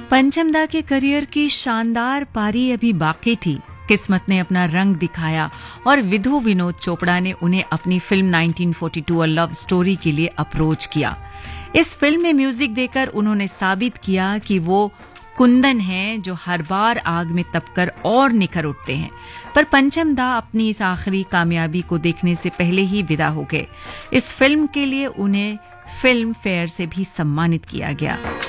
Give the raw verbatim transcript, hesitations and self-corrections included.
पंचम दा के करियर की शानदार पारी अभी बाकी थी। किस्मत ने अपना रंग दिखाया और विधु विनोद चोपड़ा ने उन्हें अपनी film nineteen forty to a love story के लिए अप्रोच किया। इस फिल्म में म्यूजिक देकर उन्होंने साबित किया कि वो कुंदन हैं जो हर बार आग में तपकर और निखर उठते हैं। पर पंचम दा अपनी इस आखिरी कामयाबी को देखने से पहले ही विदा हो गए। इस फिल्म के लिए उन्हें फिल्म फेयर से भी सम्मानित किया गया।